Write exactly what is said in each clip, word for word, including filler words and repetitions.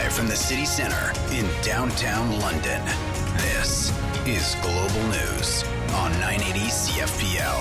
Live from the city center in downtown London, this is Global News on nine eighty C F P L.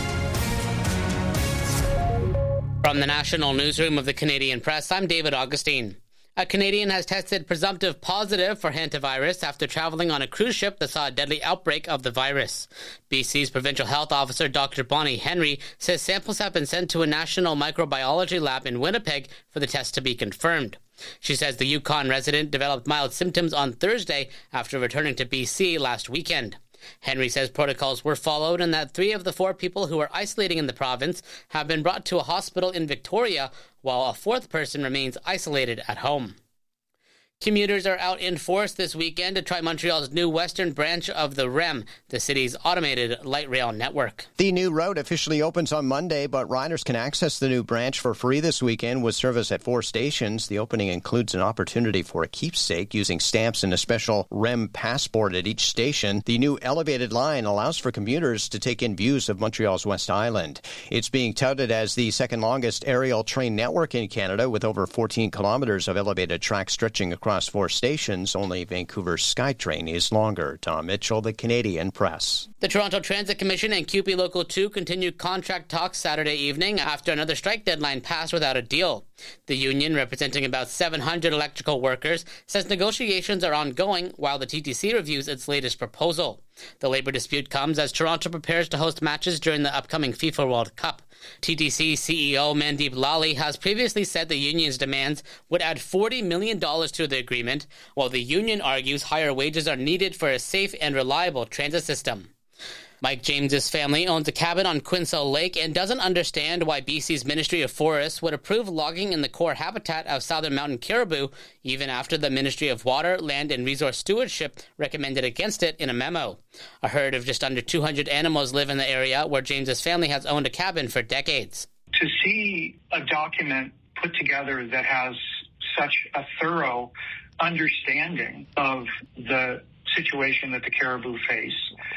From the National Newsroom of the Canadian Press, I'm David Augustine. A Canadian has tested presumptive positive for hantavirus after traveling on a cruise ship that saw a deadly outbreak of the virus. B C's Provincial Health Officer Doctor Bonnie Henry says samples have been sent to a national microbiology lab in Winnipeg for the test to be confirmed. She says the Yukon resident developed mild symptoms on Thursday after returning to B C last weekend. Henry says protocols were followed and that three of the four people who are isolating in the province have been brought to a hospital in Victoria, while a fourth person remains isolated at home. Commuters are out in force this weekend to try Montreal's new western branch of the R E M, the city's automated light rail network. The new route officially opens on Monday, but riders can access the new branch for free this weekend with service at four stations. The opening includes an opportunity for a keepsake using stamps and a special R E M passport at each station. The new elevated line allows for commuters to take in views of Montreal's West Island. It's being touted as the second longest aerial train network in Canada, with over fourteen kilometers of elevated track stretching across four stations. Only Vancouver's SkyTrain is longer. Tom Mitchell, the Canadian Press. The Toronto Transit Commission and C U P E Local two continued contract talks Saturday evening after another strike deadline passed without a deal. The union, representing about seven hundred electrical workers, says negotiations are ongoing while the T T C reviews its latest proposal. The labor dispute comes as Toronto prepares to host matches during the upcoming FIFA World Cup. T T C C E O Mandeep Lally has previously said the union's demands would add forty million dollars to the agreement, while the union argues higher wages are needed for a safe and reliable transit system. Mike James's family owns a cabin on Quinsell Lake and doesn't understand why B C's Ministry of Forests would approve logging in the core habitat of southern mountain caribou, even after the Ministry of Water, Land and Resource Stewardship recommended against it in a memo. A herd of just under two hundred animals live in the area where James's family has owned a cabin for decades. To see a document put together that has such a thorough understanding of the situation that the caribou face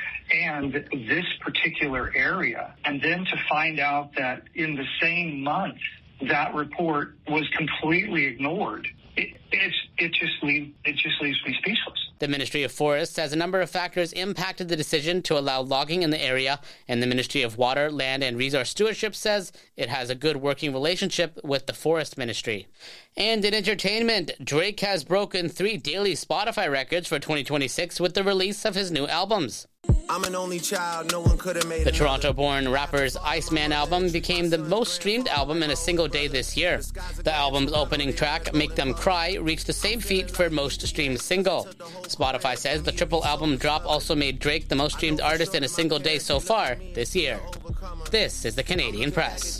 and this particular area, and then to find out that in the same month that report was completely ignored, it, it's, it just leave, it just leaves me speechless. The Ministry of Forests says a number of factors impacted the decision to allow logging in the area, and the Ministry of Water, Land and Resource Stewardship says it has a good working relationship with the Forest Ministry. And in entertainment, Drake has broken three daily Spotify records for twenty twenty-six with the release of his new albums. I'm an only child, no one could have made The Toronto-born rapper's Iceman album became the most streamed album in a single day this year. The album's opening track, Make Them Cry, reached the same feat for most streamed single. Spotify says the triple album drop also made Drake the most streamed artist in a single day so far this year. This is the Canadian Press.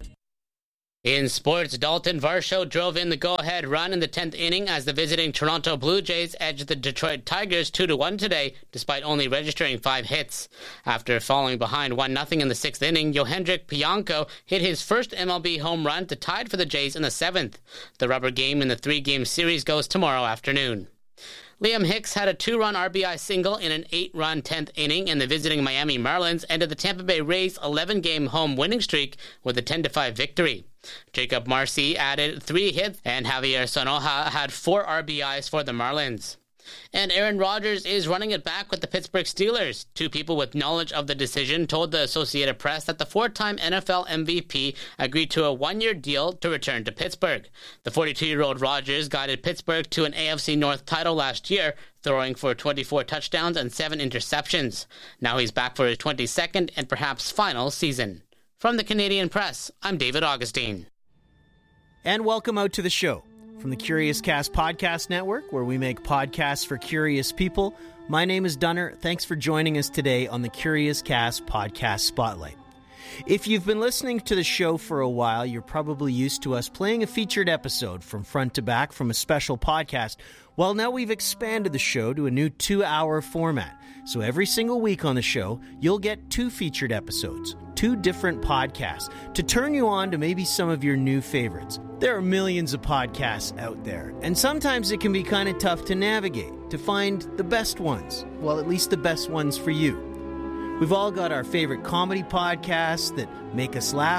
In sports, Dalton Varsho drove in the go-ahead run in the tenth inning as the visiting Toronto Blue Jays edged the Detroit Tigers two to one today, despite only registering five hits. After falling behind one nothing in the sixth inning, Yohendrick Pianco hit his first M L B home run to tie for the Jays in the seventh. The rubber game in the three-game series goes tomorrow afternoon. Liam Hicks had a two-run R B I single in an eight-run tenth inning, and the visiting Miami Marlins ended the Tampa Bay Rays' eleven-game home winning streak with a ten to five victory. Jacob Marcy added three hits, and Javier Sonoja had four R B Is for the Marlins. And Aaron Rodgers is running it back with the Pittsburgh Steelers. Two people with knowledge of the decision told the Associated Press that the four-time N F L M V P agreed to a one-year deal to return to Pittsburgh. The forty-two-year-old Rodgers guided Pittsburgh to an A F C North title last year, throwing for twenty-four touchdowns and seven interceptions. Now he's back for his twenty-second and perhaps final season. From the Canadian Press, I'm David Augustine. And welcome out to the show. From the Curious Cast Podcast Network, where we make podcasts for curious people, my name is Dunner. Thanks for joining us today on the Curious Cast Podcast Spotlight. If you've been listening to the show for a while, you're probably used to us playing a featured episode from front to back from a special podcast. Well, now we've expanded the show to a new two-hour format. So every single week on the show, you'll get two featured episodes, two different podcasts, to turn you on to maybe some of your new favorites. There are millions of podcasts out there, and sometimes it can be kind of tough to navigate, to find the best ones. Well, at least the best ones for you. We've all got our favorite comedy podcasts that make us laugh,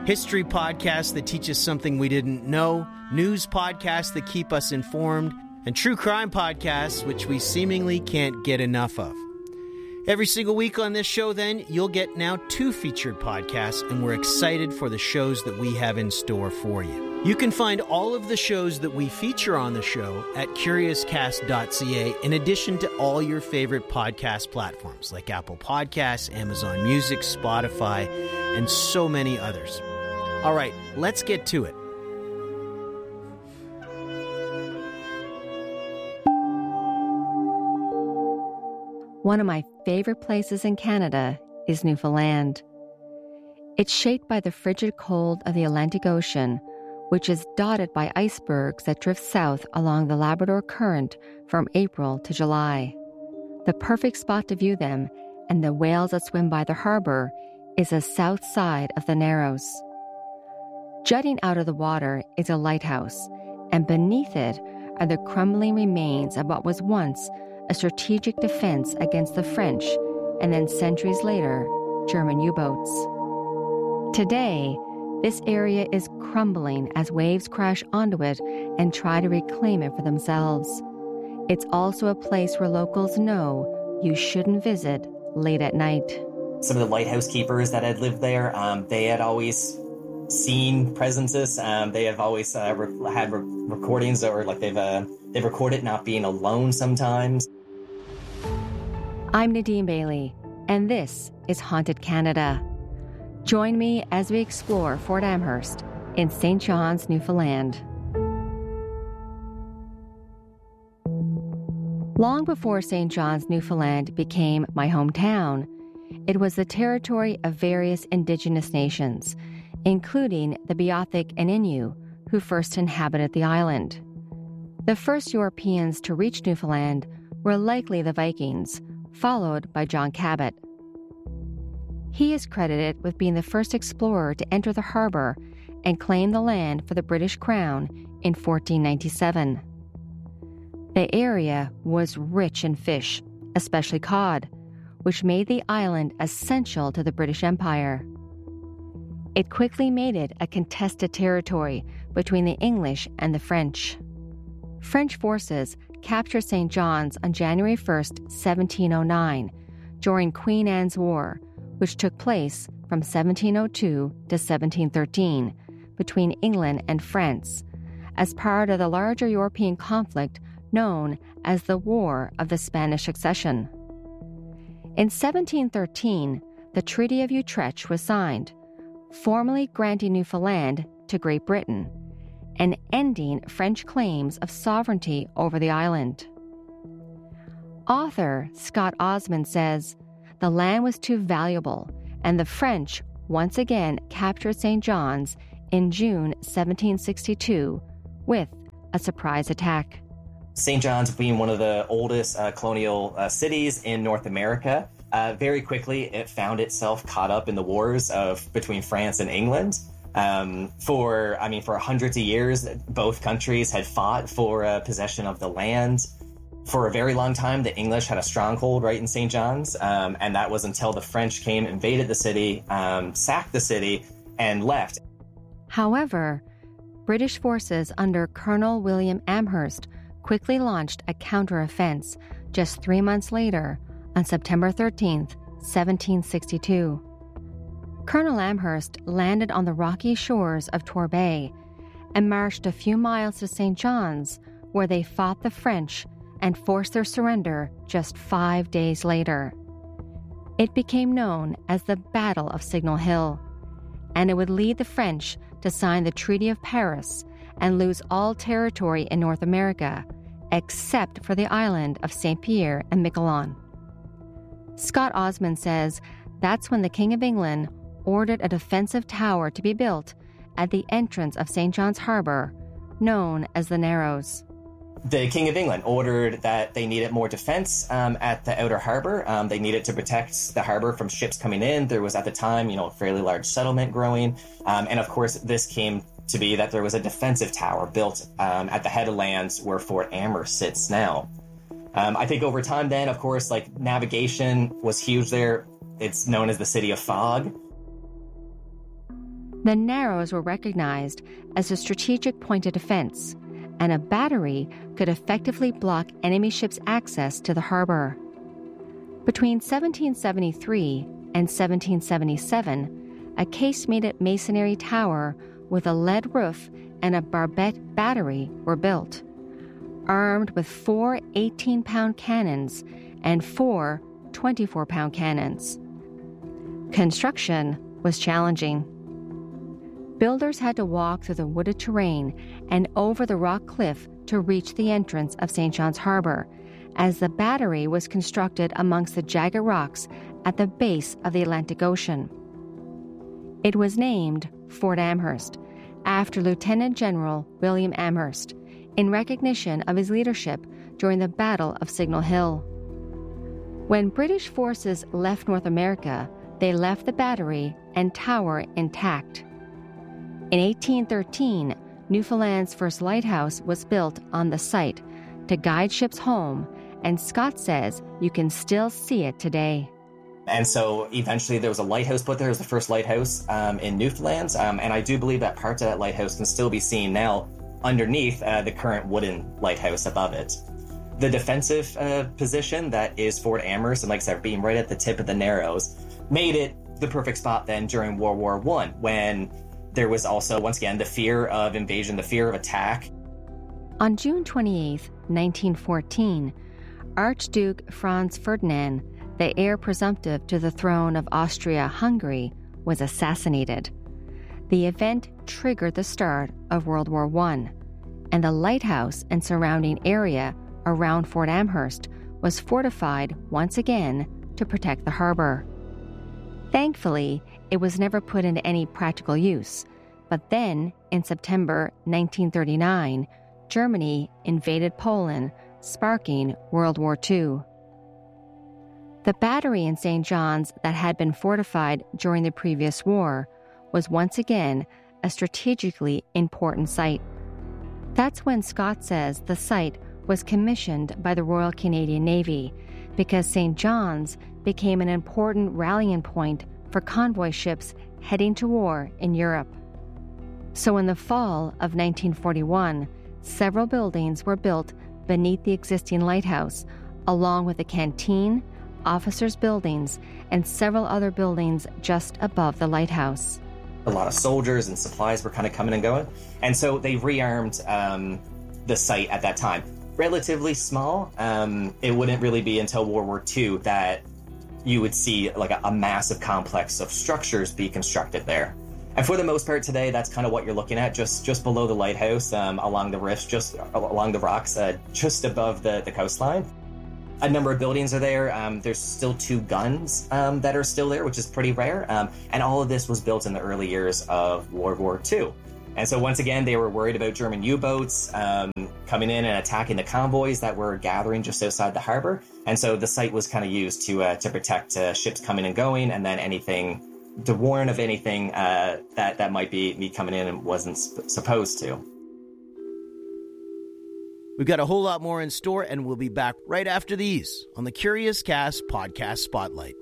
history podcasts that teach us something we didn't know, news podcasts that keep us informed, and true crime podcasts which we seemingly can't get enough of. Every single week on this show, then, you'll get now two featured podcasts, and we're excited for the shows that we have in store for you. You can find all of the shows that we feature on the show at curious cast dot c a, in addition to all your favorite podcast platforms like Apple Podcasts, Amazon Music, Spotify, and so many others. All right, let's get to it. One of my favorite places in Canada is Newfoundland. It's shaped by the frigid cold of the Atlantic Ocean, which is dotted by icebergs that drift south along the Labrador Current from April to July. The perfect spot to view them and the whales that swim by the harbor is the south side of the Narrows. Jutting out of the water is a lighthouse, and beneath it are the crumbling remains of what was once a strategic defense against the French, and then centuries later, German U-boats. Today, this area is crumbling as waves crash onto it and try to reclaim it for themselves. It's also a place where locals know you shouldn't visit late at night. Some of the lighthouse keepers that had lived there, um, they had always seen presences. Um, they have always uh, re- had re- recordings, or like they've uh, they've recorded not being alone sometimes. I'm Nadine Bailey, and this is Haunted Canada. Join me as we explore Fort Amherst in Saint John's, Newfoundland. Long before Saint John's, Newfoundland became my hometown, it was the territory of various Indigenous nations, including the Beothuk and Innu, who first inhabited the island. The first Europeans to reach Newfoundland were likely the Vikings, followed by John Cabot. He is credited with being the first explorer to enter the harbor and claim the land for the British Crown in fourteen ninety-seven. The area was rich in fish, especially cod, which made the island essential to the British Empire. It quickly made it a contested territory between the English and the French. French forces captured Saint John's on January first, seventeen oh nine, during Queen Anne's War, which took place from seventeen oh two to seventeen thirteen between England and France, as part of the larger European conflict known as the War of the Spanish Succession. In seventeen thirteen, the Treaty of Utrecht was signed, formally granting Newfoundland to Great Britain and ending French claims of sovereignty over the island. Author Scott Osmond says, the land was too valuable, and the French once again captured Saint John's in June seventeen sixty-two with a surprise attack. Saint John's being one of the oldest uh, colonial uh, cities in North America, uh, very quickly it found itself caught up in the wars of between France and England. Um, for, I mean, for hundreds of years, both countries had fought for uh, possession of the land. For a very long time, the English had a stronghold right in Saint John's, um, and that was until the French came, invaded the city, um, sacked the city, and left. However, British forces under Colonel William Amherst quickly launched a counteroffense just three months later on September thirteenth, seventeen sixty-two. Colonel Amherst landed on the rocky shores of Torbay and marched a few miles to Saint John's, where they fought the French and forced their surrender just five days later. It became known as the Battle of Signal Hill, and it would lead the French to sign the Treaty of Paris and lose all territory in North America, except for the island of Saint Pierre and Miquelon. Scott Osmond says that's when the King of England ordered a defensive tower to be built at the entrance of Saint John's Harbor, known as the Narrows. The King of England ordered that they needed more defense um, at the outer harbor. Um, they needed to protect the harbor from ships coming in. There was, at the time, you know, a fairly large settlement growing. Um, and, of course, this came to be that there was a defensive tower built um, at the head of lands where Fort Amherst sits now. Um, I think over time then, of course, like, navigation was huge there. It's known as the City of Fog. The Narrows were recognized as a strategic point of defense, and a battery could effectively block enemy ships' access to the harbor. Between seventeen seventy-three and seventeen seventy-seven, a casemate masonry tower with a lead roof and a barbette battery were built, armed with four eighteen-pound cannons and four twenty-four-pound cannons. Construction was challenging. Builders had to walk through the wooded terrain and over the rock cliff to reach the entrance of Saint John's Harbor, as the battery was constructed amongst the jagged rocks at the base of the Atlantic Ocean. It was named Fort Amherst, after Lieutenant General William Amherst, in recognition of his leadership during the Battle of Signal Hill. When British forces left North America, they left the battery and tower intact. In eighteen thirteen, Newfoundland's first lighthouse was built on the site to guide ships home, and Scott says you can still see it today. And so eventually there was a lighthouse put there. It was the first lighthouse um, in Newfoundland. Um, and I do believe that parts of that lighthouse can still be seen now underneath uh, the current wooden lighthouse above it. The defensive uh, position that is Fort Amherst, and like I said, being right at the tip of the Narrows, made it the perfect spot then during World War One, when there was also, once again, the fear of invasion, the fear of attack. On June twenty-eighth, nineteen fourteen, Archduke Franz Ferdinand, the heir presumptive to the throne of Austria-Hungary, was assassinated. The event triggered the start of World War One, and the lighthouse and surrounding area around Fort Amherst was fortified once again to protect the harbor. Thankfully, it was never put into any practical use, but then, in September nineteen thirty-nine, Germany invaded Poland, sparking World War Two. The battery in Saint John's that had been fortified during the previous war was once again a strategically important site. That's when Scott says the site was commissioned by the Royal Canadian Navy, because Saint John's became an important rallying point for convoy ships heading to war in Europe. So in the fall of nineteen forty-one, several buildings were built beneath the existing lighthouse, along with a canteen, officers' buildings, and several other buildings just above the lighthouse. A lot of soldiers and supplies were kind of coming and going. And so they rearmed um, the site at that time. Relatively small. Um, it wouldn't really be until World War Two that you would see like a, a massive complex of structures be constructed there. And for the most part today, that's kind of what you're looking at, just just below the lighthouse, um, along the riffs, just along the rocks, uh, just above the, the coastline. A number of buildings are there. Um, there's still two guns um, that are still there, which is pretty rare. Um, and all of this was built in the early years of World War Two. And so once again, they were worried about German U-boats um, coming in and attacking the convoys that were gathering just outside the harbor. And so the site was kind of used to uh, to protect uh, ships coming and going, and then anything, to warn of anything uh, that, that might be me coming in and wasn't sp- supposed to. We've got a whole lot more in store, and we'll be back right after these on the Curious Cast Podcast Spotlight.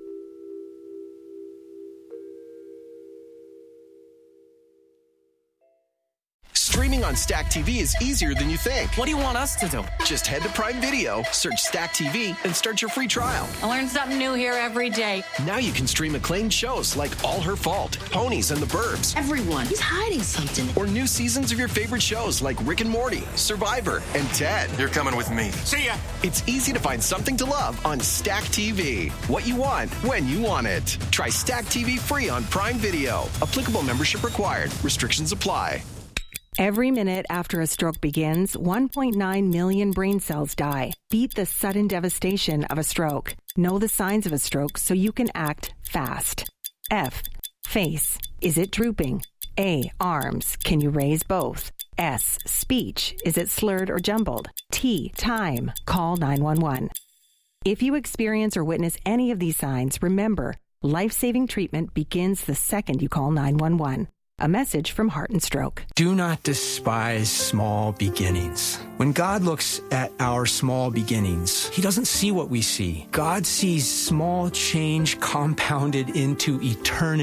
Streaming on Stack T V is easier than you think. What do you want us to do? Just head to Prime Video, search Stack T V, and start your free trial. I learn something new here every day. Now you can stream acclaimed shows like All Her Fault, Ponies, and the Burbs. Everyone is hiding something. Or new seasons of your favorite shows like Rick and Morty, Survivor, and Ted. You're coming with me. See ya! It's easy to find something to love on Stack T V. What you want, when you want it. Try Stack T V free on Prime Video. Applicable membership required. Restrictions apply. Every minute after a stroke begins, one point nine million brain cells die. Beat the sudden devastation of a stroke. Know the signs of a stroke so you can act fast. F. Face. Is it drooping? A. Arms. Can you raise both? S. Speech. Is it slurred or jumbled? T. Time. Call nine one one. If you experience or witness any of these signs, remember, life-saving treatment begins the second you call nine one one. A message from Heart and Stroke. Do not despise small beginnings. When God looks at our small beginnings, he doesn't see what we see. God sees small change compounded into eternity.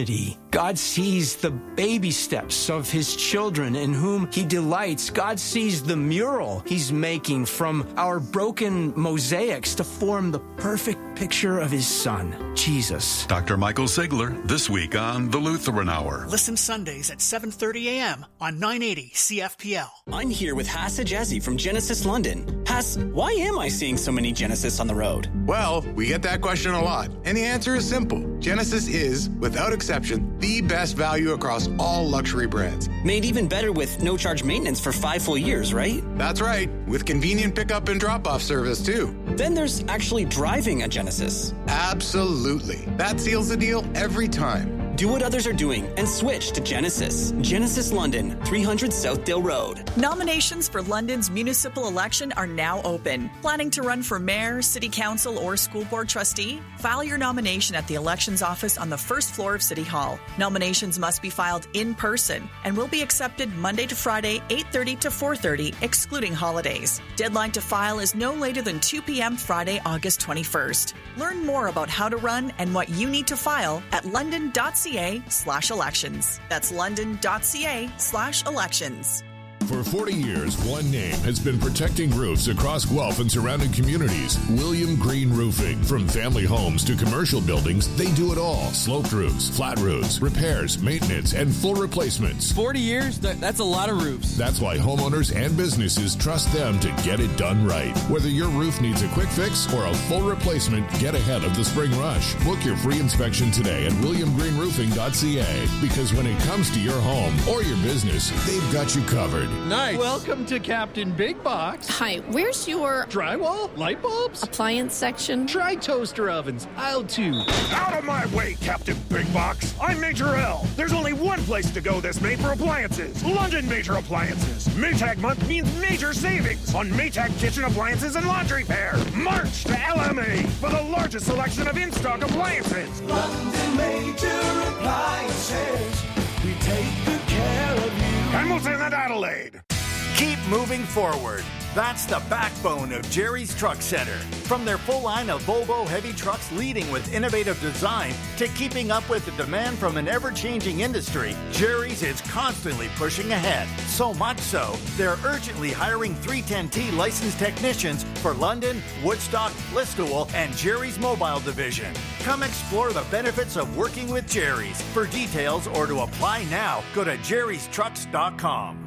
God sees the baby steps of his children in whom he delights. God sees the mural he's making from our broken mosaics to form the perfect picture of his son, Jesus. Doctor Michael Sigler, this week on The Lutheran Hour. Listen Sundays at seven thirty a.m. on nine eighty C F P L. I'm here with Hass Ajazi from Genesis London. Hass, why am I seeing so many Genesis on the road? Well, we get that question a lot, and the answer is simple. Genesis is, without exception, the best value across all luxury brands. Made even better with no-charge maintenance for five full years, right? That's right, with convenient pickup and drop-off service, too. Then there's actually driving a Genesis. Absolutely. That seals the deal every time. Do what others are doing and switch to Genesis. Genesis London, three hundred Southdale Road. Nominations for London's municipal election are now open. Planning to run for mayor, city council, or school board trustee? File your nomination at the elections office on the first floor of City Hall. Nominations must be filed in person and will be accepted Monday to Friday, eight thirty to four thirty, excluding holidays. Deadline to file is no later than two p.m. Friday, August twenty-first. Learn more about how to run and what you need to file at london.ca slash elections. That's london.ca slash elections. For forty years, one name has been protecting roofs across Guelph and surrounding communities. William Green Roofing. From family homes to commercial buildings, they do it all. Sloped roofs, flat roofs, repairs, maintenance, and full replacements. forty years? That, that's a lot of roofs. That's why homeowners and businesses trust them to get it done right. Whether your roof needs a quick fix or a full replacement, get ahead of the spring rush. Book your free inspection today at william green roofing dot c a, because when it comes to your home or your business, they've got you covered. Nice. Welcome to Captain Big Box. Hi, where's your drywall, light bulbs, appliance section? Try toaster ovens, aisle two. Out of my way, Captain Big Box. I'm Major L. There's only one place to go this May for appliances. London Major Appliances. Maytag month means major savings on Maytag kitchen appliances and laundry pair. March to L M A for the largest selection of in-stock appliances. London Major Appliances. We take good care of you. Hamilton and Adelaide. Keep moving forward. That's the backbone of Jerry's Truck Center. From their full line of Volvo heavy trucks leading with innovative design to keeping up with the demand from an ever-changing industry, Jerry's is constantly pushing ahead. So much so, they're urgently hiring three ten T licensed technicians for London, Woodstock, Listowel, and Jerry's Mobile Division. Come explore the benefits of working with Jerry's. For details or to apply now, go to jerrys trucks dot com.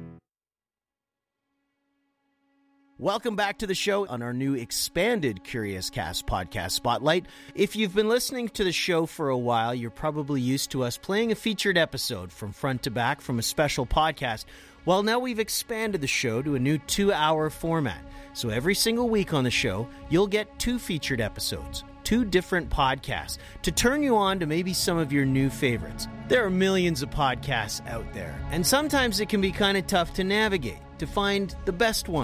Welcome back to the show on our new expanded Curious Cast podcast spotlight. If you've been listening to the show for a while, you're probably used to us playing a featured episode from front to back from a special podcast. Well, now we've expanded the show to a new two-hour format. So every single week on the show, you'll get two featured episodes, two different podcasts, to turn you on to maybe some of your new favorites. There are millions of podcasts out there, and sometimes it can be kind of tough to navigate, to find the best one.